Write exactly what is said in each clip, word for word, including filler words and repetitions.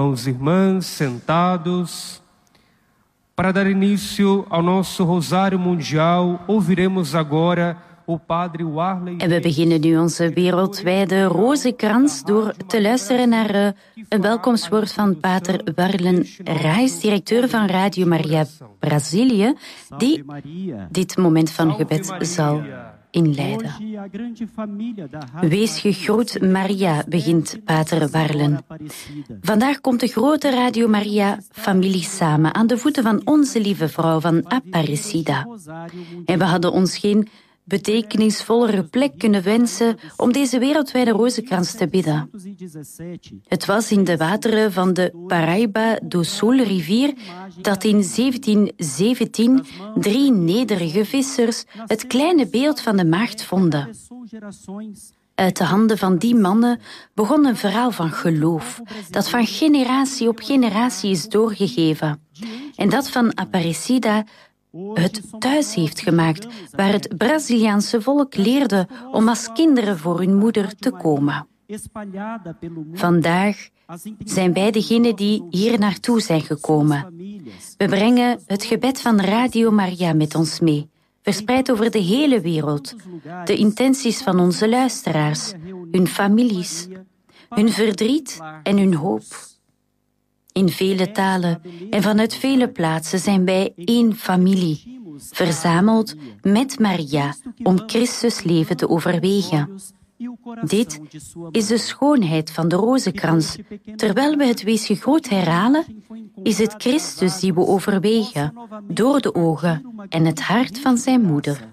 Irmãos e irmãs, sentados. Para dar início ao nosso Rosário Mundial, ouviremos agora o Padre Warley. En we beginnen nu onze wereldwijde rozenkrans door te luisteren naar uh, een welkomstwoord van Pater Warlen Reis, directeur van Radio Maria Brazilië, die dit moment van gebed zal inleiden. Wees gegroet, Maria, begint Pater Warlen. Vandaag komt de grote Radio Maria-familie samen aan de voeten van onze lieve vrouw van Aparecida. En we hadden ons geen betekenisvollere plek kunnen wensen om deze wereldwijde rozenkrans te bidden. Het was in de wateren van de Paraíba do Sul rivier dat in zeventien zeventien drie nederige vissers het kleine beeld van de maagd vonden. Uit de handen van die mannen begon een verhaal van geloof, dat van generatie op generatie is doorgegeven. En dat van Aparecida het thuis heeft gemaakt, waar het Braziliaanse volk leerde om als kinderen voor hun moeder te komen. Vandaag zijn wij degenen die hier naartoe zijn gekomen. We brengen het gebed van Radio Maria met ons mee, verspreid over de hele wereld, de intenties van onze luisteraars, hun families, hun verdriet en hun hoop. In vele talen en vanuit vele plaatsen zijn wij één familie, verzameld met Maria om Christus leven te overwegen. Dit is de schoonheid van de rozenkrans. Terwijl we het Wees gegroet herhalen, is het Christus die we overwegen door de ogen en het hart van zijn moeder.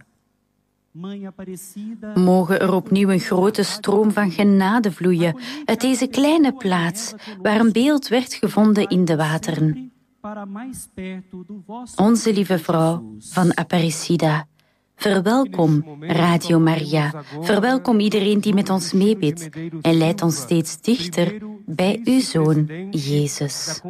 Mogen er opnieuw een grote stroom van genade vloeien uit deze kleine plaats waar een beeld werd gevonden in de wateren. Onze lieve vrouw van Aparecida, verwelkom Radio Maria, verwelkom iedereen die met ons meebidt en leidt ons steeds dichter bij uw Zoon, Jezus.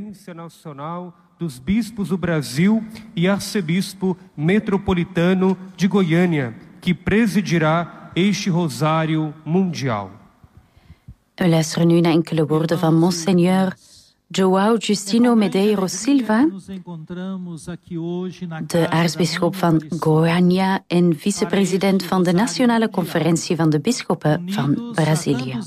Dos bispos do Brasil e arcebispo metropolitano de Goiânia, que presidirá este Rosário Mundial. We luisteren nu naar enkele woorden van Monseigneur João Justino Medeiros Silva, de aartsbisschop van Goiânia en vicepresident van de Nationale Conferentie van de Bisschoppen van Brazilië.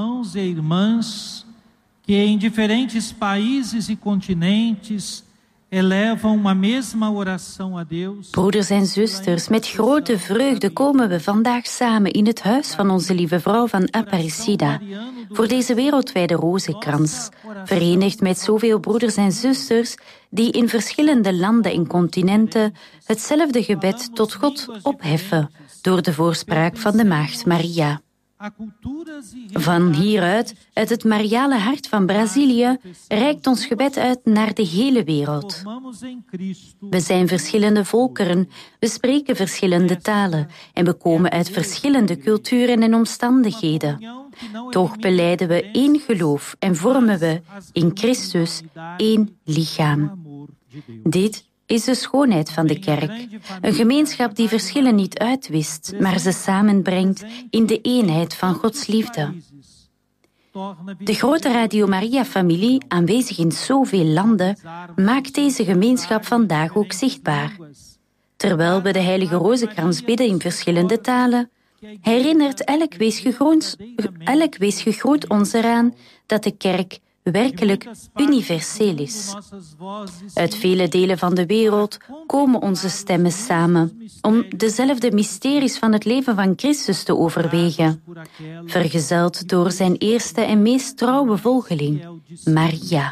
Que em diferentes países e continentes elevam uma mesma oração a Deus. Broeders en zusters, met grote vreugde komen we vandaag samen in het huis van onze lieve vrouw van Aparecida voor deze wereldwijde rozenkrans, verenigd met zoveel broeders en zusters die in verschillende landen en continenten hetzelfde gebed tot God opheffen door de voorspraak van de Maagd Maria. Van hieruit, uit het Mariale hart van Brazilië, reikt ons gebed uit naar de hele wereld. We zijn verschillende volkeren, we spreken verschillende talen en we komen uit verschillende culturen en omstandigheden. Toch belijden we één geloof en vormen we in Christus één lichaam. Dit is de schoonheid van de kerk. Een gemeenschap die verschillen niet uitwist, maar ze samenbrengt in de eenheid van Gods liefde. De grote Radio Maria-familie, aanwezig in zoveel landen, maakt deze gemeenschap vandaag ook zichtbaar. Terwijl we de heilige rozenkrans bidden in verschillende talen, herinnert elk weesgegroet, elk weesgegroet ons eraan dat de kerk werkelijk universeel is. Uit vele delen van de wereld komen onze stemmen samen om dezelfde mysteries van het leven van Christus te overwegen, vergezeld door zijn eerste en meest trouwe volgeling, Maria.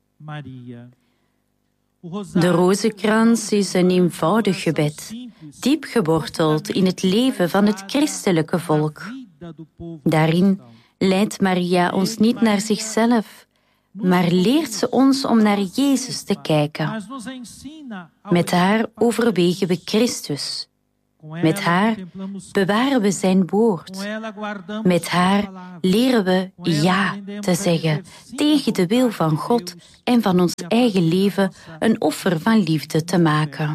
De rozenkrans is een eenvoudig gebed, diep geworteld in het leven van het christelijke volk. Daarin leidt Maria ons niet naar zichzelf, maar leert ze ons om naar Jezus te kijken. Met haar overwegen we Christus. Met haar bewaren we zijn woord. Met haar leren we ja te zeggen tegen de wil van God en van ons eigen leven een offer van liefde te maken.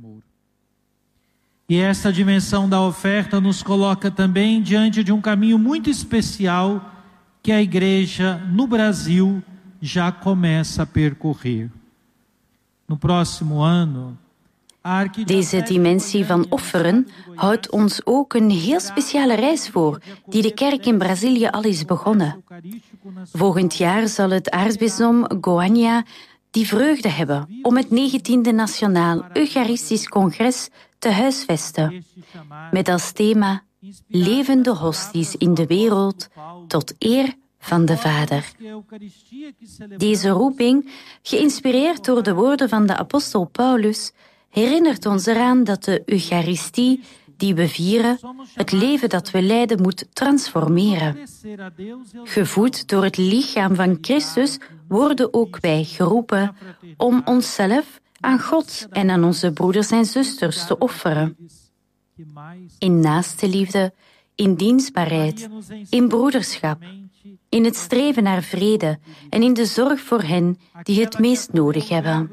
E esta dimensão da oferta nos coloca também diante de um caminho muito especial que a Igreja no Brasil já começa a percorrer. No próximo ano, Deze dimensie van offeren houdt ons ook een heel speciale reis voor, die de kerk in Brazilië al is begonnen. Volgend jaar zal het aartsbisdom Goiânia die vreugde hebben om het negentiende Nationaal Eucharistisch Congres te huisvesten, met als thema levende hosties in de wereld tot eer van de Vader. Deze roeping, geïnspireerd door de woorden van de apostel Paulus, herinnert ons eraan dat de Eucharistie die we vieren, het leven dat we leiden moet transformeren. Gevoed door het lichaam van Christus worden ook wij geroepen om onszelf aan God en aan onze broeders en zusters te offeren. In naaste liefde, in dienstbaarheid, in broederschap, in het streven naar vrede en in de zorg voor hen die het meest nodig hebben.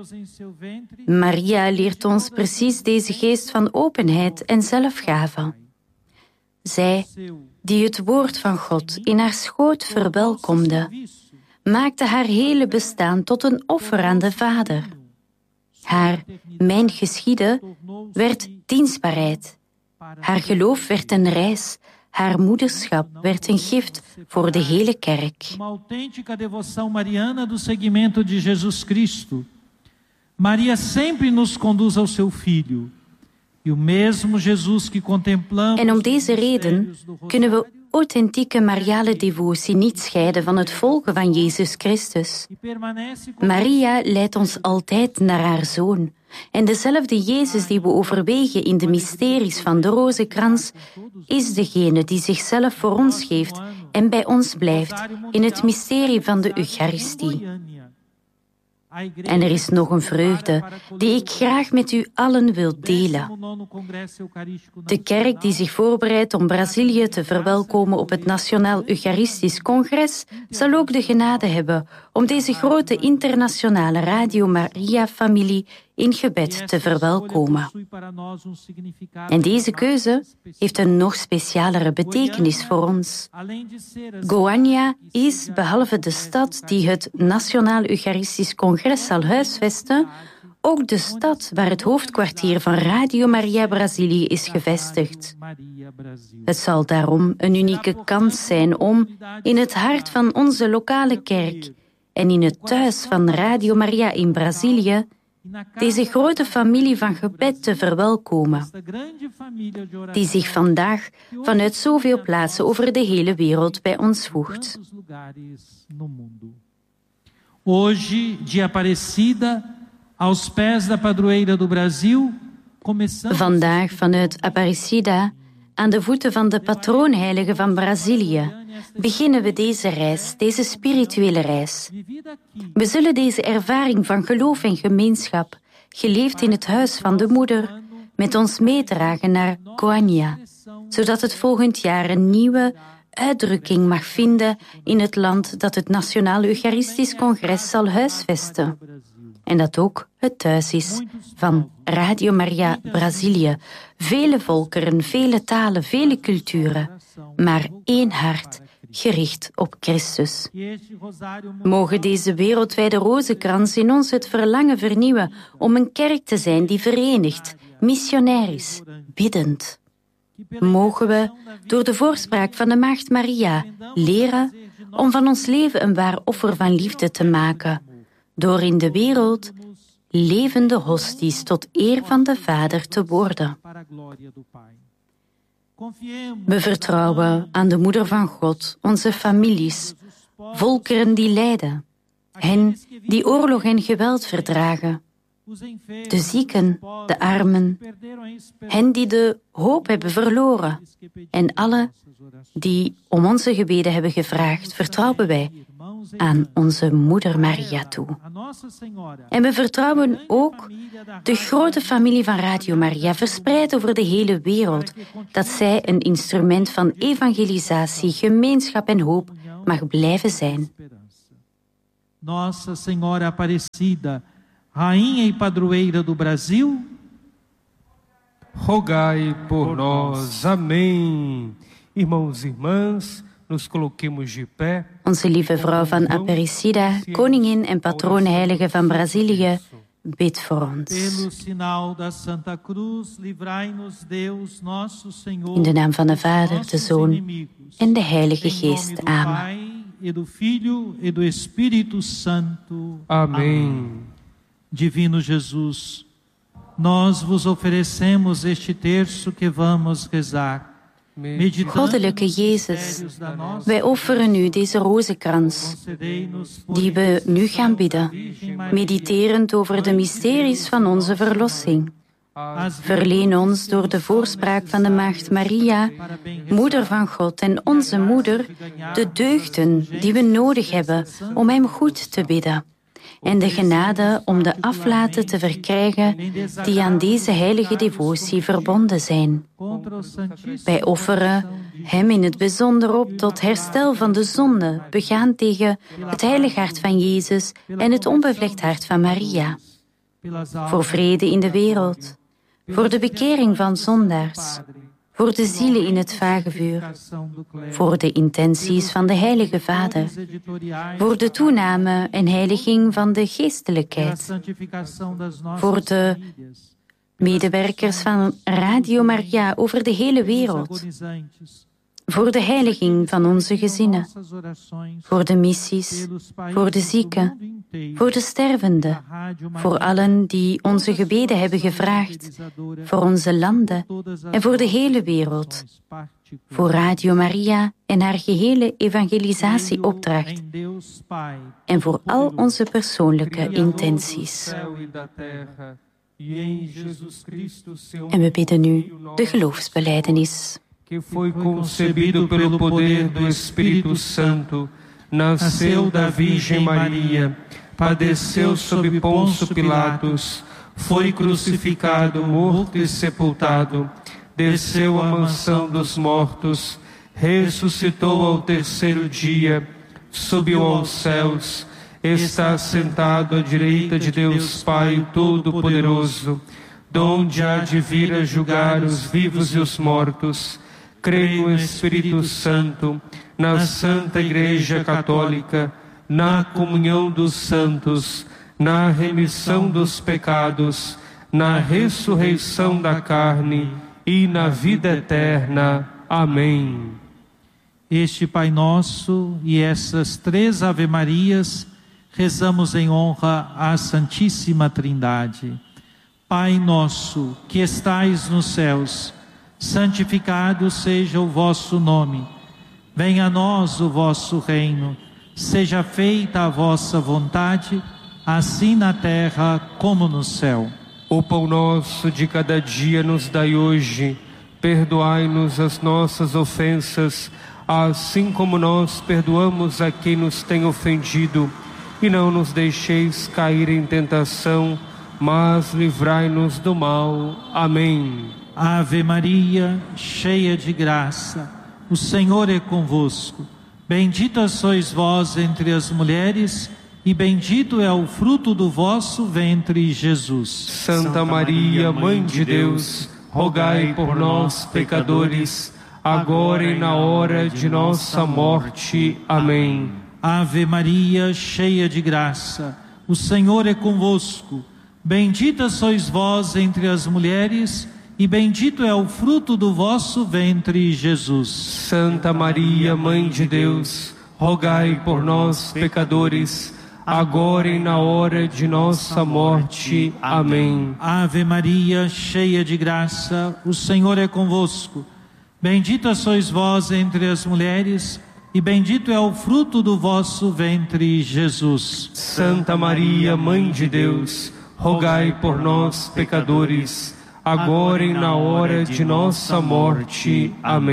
Maria leert ons precies deze geest van openheid en zelfgave. Zij, die het woord van God in haar schoot verwelkomde, maakte haar hele bestaan tot een offer aan de Vader. Haar mijn geschieden werd dienstbaarheid. Haar geloof werd een reis. Haar moederschap werd een gift voor de hele kerk. Uma autêntica devoção mariana do segmento de Jesus Cristo. Maria sempre nos conduz ao seu filho. E o mesmo Jesus que contemplamos. En om deze reden kunnen we authentieke mariale devotie niet scheiden van het volgen van Jezus Christus. Maria leidt ons altijd naar haar Zoon. En dezelfde Jezus die we overwegen in de mysteries van de rozenkrans, is degene die zichzelf voor ons geeft en bij ons blijft in het mysterie van de Eucharistie. En er is nog een vreugde die ik graag met u allen wil delen. De kerk die zich voorbereidt om Brazilië te verwelkomen op het Nationaal Eucharistisch Congres zal ook de genade hebben om deze grote internationale Radio Maria-familie in gebed te verwelkomen. En deze keuze heeft een nog specialere betekenis voor ons. Goiânia is, behalve de stad die het Nationaal Eucharistisch Congres zal huisvesten, ook de stad waar het hoofdkwartier van Radio Maria Brazilië is gevestigd. Het zal daarom een unieke kans zijn om in het hart van onze lokale kerk en in het thuis van Radio Maria in Brazilië deze grote familie van gebed te verwelkomen, die zich vandaag vanuit zoveel plaatsen over de hele wereld bij ons voegt. Hoje, de Aparecida, aos pés da padroeira do Brasil, Vandaag vanuit Aparecida, aan de voeten van de patroonheilige van Brazilië, beginnen we deze reis, deze spirituele reis. We zullen deze ervaring van geloof en gemeenschap, geleefd in het huis van de moeder, met ons meedragen naar Goiânia, zodat het volgend jaar een nieuwe uitdrukking mag vinden in het land dat het Nationaal Eucharistisch Congres zal huisvesten. En dat ook het thuis is van Radio Maria Brazilië. Vele volkeren, vele talen, vele culturen, maar één hart gericht op Christus. Mogen deze wereldwijde rozenkrans in ons het verlangen vernieuwen om een kerk te zijn die verenigt, missionair is, biddend. Mogen we door de voorspraak van de Maagd Maria leren om van ons leven een waar offer van liefde te maken, door in de wereld levende hosties tot eer van de Vader te worden. We vertrouwen aan de Moeder van God, onze families, volkeren die lijden, hen die oorlog en geweld verdragen, de zieken, de armen, hen die de hoop hebben verloren en alle die om onze gebeden hebben gevraagd, vertrouwen wij aan onze Moeder Maria toe. En we vertrouwen ook de grote familie van Radio Maria, verspreid over de hele wereld, dat zij een instrument van evangelisatie, gemeenschap en hoop mag blijven zijn. Nossa Senhora Aparecida, Rainha e Padroeira do Brasil, rogai por nós. Amém. Irmãos e irmãs, nos coloquemos de pé. Onze lieve vrouw van Aparecida, koningin en patroonheilige van Brazilië, bid voor ons. Pelo sinal da Santa Cruz, livrai-nos Deus, nosso Senhor, In de naam van de Vader, de nossos Zoon inimigos. en de Heilige Em nome Geest. do Amen. Pai, e do Filho, e do Espírito Santo. Amém. Divino Jesus, nós vos oferecemos este terço que vamos rezar. Meditando Goddelijke nos Jezus, mistérios da nossa wij offeren u deze rozenkrans, concedei-nos por die we nu gaan bidden, Virgem Maria, mediterend over de mysteries van onze verlossing. as Verleen ons door de voorspraak van de Maagd Maria, Moeder van God en onze Moeder, de deugden die we nodig hebben om Hem goed te bidden. En de genade om de aflaten te verkrijgen die aan deze heilige devotie verbonden zijn. contra o Santíssimo Wij offeren Hem in het bijzonder op tot herstel van de zonde begaan tegen het heilig hart van Jezus en het onbevlekt hart van Maria. pelas Voor almas vrede in de wereld, voor de bekering van zondaars, voor de zielen in het vagevuur, do clero, voor de intenties van de Heilige Vader, editoriais, voor de toename en heiliging van de pela geestelijkheid, santificação das nossas voor de famílias, medewerkers van Radio Maria over de hele wereld, agonizantes, voor de heiliging van onze gezinnen, nossas orações, voor de missies, pelos países voor de do zieken, mundo inteiro, voor de stervenden, da Rádio voor Maria, allen die onze gebeden hebben gevraagd, voor onze landen en voor de hele wereld, voor Radio Maria en haar gehele evangelisatieopdracht em Deus Pai, en voor al onze persoonlijke intenties. Céu e da terra, e em Jesus Cristo, seu En we bidden nu de geloofsbelijdenis. que foi concebido pelo poder do Espírito Santo, nasceu da Virgem Maria, padeceu sob Pôncio Pilatos, foi crucificado, morto e sepultado, desceu à mansão dos mortos, ressuscitou ao terceiro dia, subiu aos céus, está sentado à direita de Deus Pai Todo-Poderoso, donde há de vir a julgar os vivos e os mortos. Creio no Espírito Santo, na Santa Igreja Católica, na comunhão dos santos, na remissão dos pecados, na ressurreição da carne e na vida eterna. Amém. Este Pai Nosso e essas três Ave-Marias rezamos em honra à Santíssima Trindade. Pai nosso, que estais nos céus, santificado seja o vosso nome. Venha a nós o vosso reino. Seja feita a vossa vontade, assim na terra como no céu. O pão nosso de cada dia nos dai hoje. Perdoai-nos as nossas ofensas, assim como nós perdoamos a quem nos tem ofendido. E não nos deixeis cair em tentação, mas livrai-nos do mal. Amém. Ave Maria, cheia de graça, o Senhor é convosco. Bendita sois vós entre as mulheres, e bendito é o fruto do vosso ventre, Jesus. Santa Maria, Mãe de Deus, rogai por nós, pecadores, agora e na hora de nossa morte. Amém. Ave Maria, cheia de graça, o Senhor é convosco. Bendita sois vós entre as mulheres, e bendito é o fruto do vosso ventre, Jesus. Santa Maria, Mãe de Deus, rogai por nós, pecadores, agora e na hora de nossa morte. Amém. Ave Maria, cheia de graça, o Senhor é convosco. Bendita sois vós entre as mulheres, e bendito é o fruto do vosso ventre, Jesus. Santa Maria, Mãe de Deus, rogai por nós, pecadores, agora e na hora de nossa morte. Amém.